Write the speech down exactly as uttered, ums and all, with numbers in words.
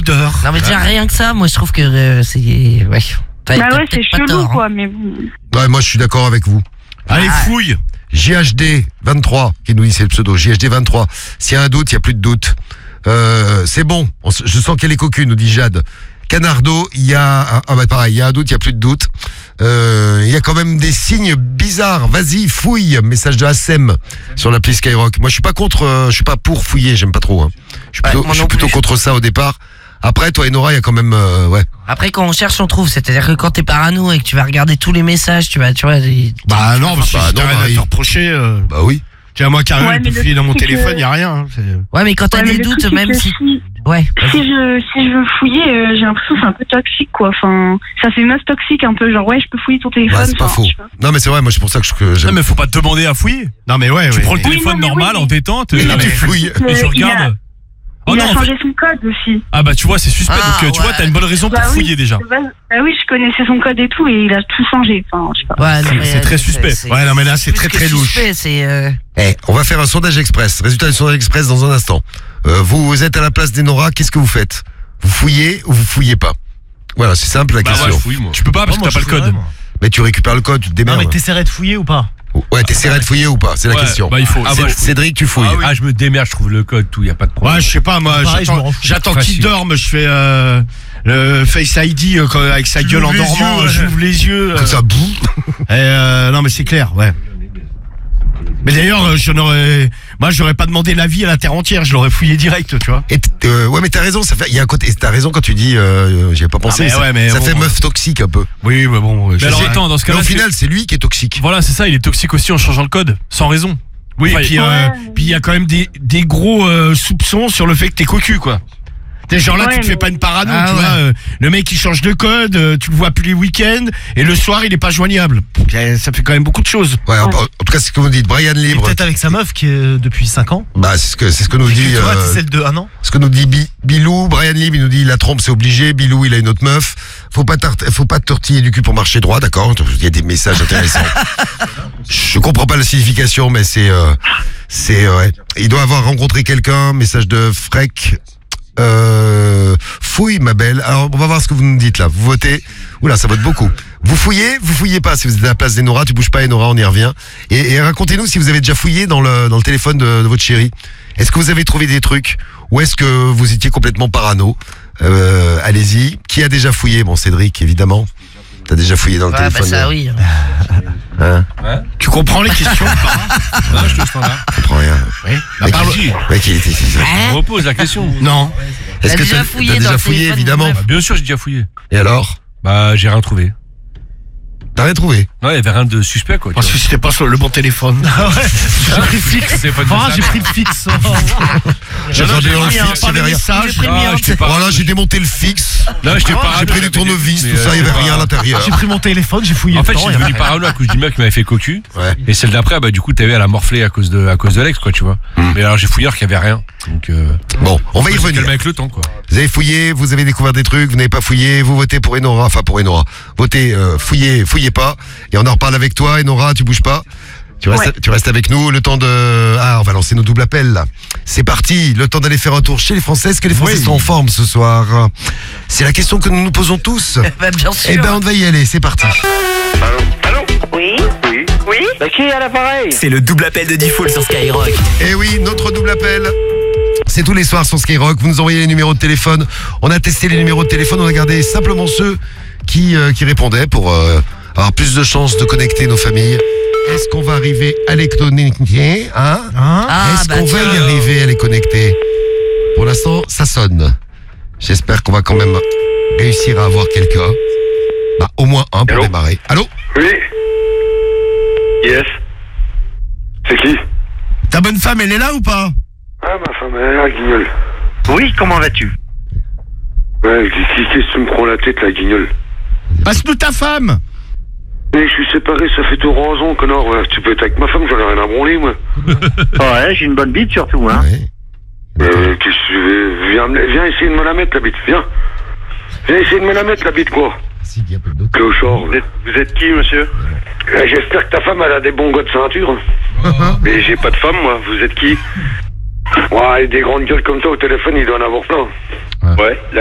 l'odeur. Non mais déjà rien que ça, moi je trouve que euh, c'est... Ouais. T'as, Bah t'as ouais, c'est peut-être pas chelou, tort, hein. quoi, mais... Ouais, moi je suis d'accord avec vous. Allez, Ah. fouille. J H D vingt-trois, qui nous dit c'est le pseudo, J H D vingt-trois. S'il y a un doute, il n'y a plus de doute. Euh, c'est bon, on s- je sens qu'elle est cocu, nous dit Jade. Canardo, il y a... un- Ah bah pareil, il y a un doute, il n'y a plus de doute. Euh, Il y a quand même des signes bizarres. Vas-y, fouille. Message de Assem sur l'appli Skyrock. Moi, je suis pas contre, euh, je suis pas pour fouiller, j'aime pas trop. Hein. Je suis Ouais, plutôt, moi je suis non plutôt plus. contre ça au départ. Après, toi et Nora, il y a quand même... euh, ouais. Après quand on cherche on trouve, c'est-à-dire que quand t'es parano et que tu vas regarder tous les messages, tu vas, tu vois... les- Bah non, parce que Bah si t'as non, rien à Marie. te reprocher... Euh... Bah oui. Tiens, moi, carrément, Ouais, je mais peux le fouiller dans mon truc, c'est que- téléphone, y a rien. Hein, c'est... Ouais mais quand t'as Ouais, mais des le doutes, truc, c'est même que si... si... Ouais, Si je, si je veux fouiller, euh, j'ai l'impression que c'est un peu toxique, quoi. Enfin, ça fait meuf toxique un peu. Genre, ouais, je peux fouiller ton téléphone. Ouais, c'est pas enfin, faux. je sais pas. Non, mais c'est vrai, moi, c'est pour ça que je- que j'aime. Non, mais faut pas te demander à fouiller. Non, mais ouais, Tu ouais. prends le Oui, téléphone non, mais normal oui, en mais- détente Oui, et, tu fouilles. et tu Mais il regardes. Oh Il non, a en changé fait- son code aussi. Ah bah tu vois, c'est suspect. Ah, donc euh, tu ouais. vois, t'as une bonne raison pour Bah oui. fouiller déjà. Bah, bah oui, je connaissais son code et tout, et il a tout changé. Enfin, je sais pas. ouais, non, C'est- mais, c'est euh, très suspect. Ouais, non, mais là, c'est plus très, que très louche. suspect, c'est... euh, Eh, on va faire un sondage express. Résultat du sondage express dans un instant. Euh, vous, vous êtes à la place d'Enora, qu'est-ce que vous faites? Vous fouillez ou vous fouillez pas? Voilà, c'est simple la Bah question. ouais, je fouille, moi. Tu peux pas parce que t'as pas le code. Mais tu récupères le code, tu te Non, démerdes. mais t'essaierais de fouiller ou pas? Ouais, t'essaierais de fouiller ou pas? C'est la Ouais, question. bah, il faut. Ah, Cé- bah, je fouille. Cédric, tu fouilles. Ah oui. Ah, je me démerde, je trouve le code, tout, y a pas de problème. Ouais, je sais pas, moi, Pareil, je j'attends, me rends fou. j'attends qu'il Facile. dorme, je fais euh, le Face I D euh, quand- avec sa gueule en ouvres les dormant, yeux, ouais. j'ouvre les yeux. Comme euh, ça, boum. et, euh, non, mais c'est clair, ouais. Mais d'ailleurs, euh, je n'aurais, moi, j'aurais pas demandé l'avis à la terre entière, je l'aurais fouillé direct, tu vois. Et t- euh, ouais, mais t'as raison, ça fait, il y a un côté, t'as raison quand tu dis, euh, j'y ai pas pensé. mais ça ouais, mais ça bon, fait euh, meuf toxique un peu. Oui, mais bon. Mais je alors sais. attends, dans ce Mais cas-là, au c'est- final, c'est lui qui est toxique. voilà, c'est ça, il est toxique aussi en changeant le code, sans raison. Oui, Enfin, et puis, euh, Ouais. puis il y a quand même des, des gros euh, soupçons sur le fait que t'es cocu, quoi. T'es genre là, Ouais, tu te fais mais- pas une parano, Ah tu ouais. vois. euh, le mec, il change de code, euh, tu le vois plus les week-ends, et le soir, il est pas joignable. Bien, ça fait quand même beaucoup de choses. Ouais, en, en tout cas, c'est ce que vous dites. Brian Et Libre. peut-être avec sa meuf qui est depuis cinq ans. Bah, c'est ce que, c'est ce que nous Et que dit, toi, euh, t'es celle de un an. ce que nous dit Bi- Bilou. Brian Libre, il nous dit, la trompe, c'est obligé. Bilou, il a une autre meuf. Faut pas tart- faut pas te tortiller du cul pour marcher droit, d'accord? Il y a des messages intéressants. Je comprends pas la signification, mais c'est, euh, c'est, euh, ouais. Il doit avoir rencontré quelqu'un. Message de Freck. Euh, fouille, ma belle. Alors, on va voir ce que vous nous dites là. Vous votez. Oula, ça vote beaucoup. Vous fouillez, vous fouillez pas. Si vous êtes à la place d'Enora, tu bouges pas, Enora, on y revient. Et, et racontez-nous si vous avez déjà fouillé dans le, dans le téléphone de, de votre chérie. Est-ce que vous avez trouvé des trucs? Ou est-ce que vous étiez complètement parano? Euh, allez-y. Qui a déjà fouillé? Bon, Cédric, évidemment. T'as déjà fouillé dans le Ouais, bah téléphone. ça de- oui. Hein? Tu comprends les questions? Non, je te standard. Je comprends rien. Oui. Bah, Mec, parle- il- mec, il était- On repose la question. Non. Est-ce T'as que déjà t'as fouillé t'as dans déjà le fouillé, téléphone, évidemment? bref. Bah, bien sûr, j'ai déjà fouillé. Et alors? Bah, j'ai rien trouvé. T'as rien trouvé? Non, il y avait rien de suspect, quoi. tu Parce que vois. c'était pas sur le bon téléphone. Ah ouais, j'ai pris le fixe. C'est pas de Ah, ça. j'ai pris le fixe. J'ai Non, regardé j'ai dans le pris un fixe, il y avait pas de rien. message. J'ai pris le Ah, mien. j'étais pas- Voilà, j'ai démonté le fixe. Non, j'étais pas. J'ai pris des tournevis, mais, tout ça, il y avait euh, rien à l'intérieur. J'ai pris mon téléphone, j'ai fouillé En fait, le je temps. suis il y devenu avait rien. parano à cause du mec qui m'avait fait cocu. Ouais. Et celle d'après, bah, du coup, t'avais, elle a morflé à cause de, à cause de l'ex, quoi, tu vois. Mm. Mais alors, j'ai fouillé alors qu'il y avait rien. Donc, euh, Bon, on va y j'ai revenir. calmé avec le temps, quoi. Vous avez fouillé, vous avez découvert des trucs, vous n'avez pas fouillé, vous votez pour Enora, enfin pour Enora. Votez, euh, fouillez, fouillez pas. Et on en reparle avec toi, Enora, tu bouges pas. Tu restes, Ouais. tu restes avec nous, le temps de... Ah, on va lancer nos doubles appels, là. C'est parti, le temps d'aller faire un tour chez les Français. Est-ce que les Français Oui. sont en forme ce soir? C'est la question que nous nous posons tous. Bah, bien sûr. Eh ben, on va y aller, c'est parti. Oui. Oui. Oui. Bah qui est à l'appareil? C'est le double appel de Default sur Skyrock. Eh oui, notre double appel. C'est tous les soirs sur Skyrock. Vous nous envoyez les numéros de téléphone. On a testé les numéros de téléphone. On a gardé simplement ceux qui, euh, qui répondaient pour euh, avoir plus de chances de connecter nos familles. Est-ce qu'on va arriver à les connecter, hein? Hein? Ah, Est-ce bah, qu'on va tiens. y arriver à les connecter? Pour l'instant, ça sonne. J'espère qu'on va quand même réussir à avoir quelqu'un. Bah, au moins un pour Allô? démarrer. Allô? Oui. Yes. C'est qui? Ta bonne femme, elle est là ou pas? Ah, ma femme, elle est là, guignol. Oui, comment vas-tu? Ouais, je dis, si qu'est-ce que tu me prends la tête, la guignol? Passe-nous ta femme. Mais je suis séparé, ça fait trois ans, connard. Ouais. Tu peux être avec ma femme, j'en ai rien à branler, moi. Ouais, j'ai une bonne bite surtout, hein. Ouais. Euh, qu'est-ce que tu veux? Viens, me- viens essayer de me la mettre, la bite, viens. Viens essayer de me la mettre, la bite, quoi. Si, il y a pas d'autres. Clochard. Vous êtes, vous êtes qui, monsieur? Euh, J'espère que ta femme, elle a des bons gars de ceinture. Mais j'ai pas de femme, moi. Vous êtes qui? Ouais, des grandes gueules comme toi au téléphone, il doit en avoir plein. Ouais. Ouais.